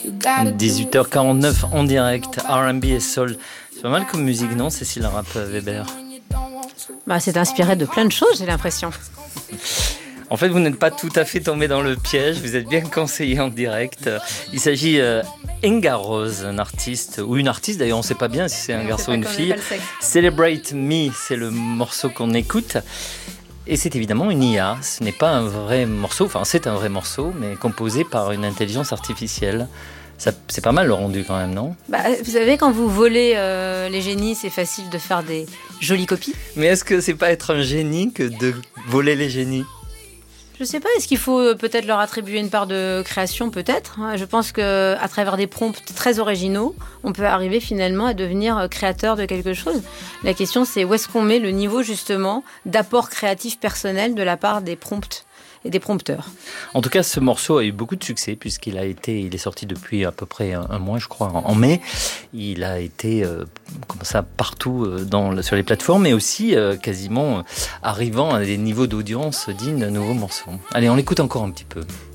18h49 en direct, R&B et Soul. C'est pas mal comme musique, non, Cécile Rapp-Weber? C'est inspiré de plein de choses, j'ai l'impression. En fait, vous n'êtes pas tout à fait tombé dans le piège, vous êtes bien conseillé en direct. Il s'agit d'Inga Rose, un artiste, ou une artiste d'ailleurs, on ne sait pas bien si c'est un garçon ou une fille. Celebrate Me, c'est le morceau qu'on écoute. Et c'est évidemment une IA, ce n'est pas un vrai morceau, enfin c'est un vrai morceau, mais composé par une intelligence artificielle. C'est pas mal le rendu quand même, non? Vous savez, quand vous volez les génies, c'est facile de faire des jolies copies. Mais est-ce que c'est pas être un génie que de voler les génies? Je sais pas, est-ce qu'il faut peut-être leur attribuer une part de création, peut-être? Je pense qu'à travers des prompts très originaux, on peut arriver finalement à devenir créateur de quelque chose. La question, c'est où est-ce qu'on met le niveau justement d'apport créatif personnel de la part des prompts et des prompteurs. En tout cas, ce morceau a eu beaucoup de succès puisqu'il est sorti depuis à peu près un mois, je crois, en mai. Il a été comme ça partout sur les plateformes, mais aussi quasiment arrivant à des niveaux d'audience dignes d'un nouveau morceau. Allez, on l'écoute encore un petit peu.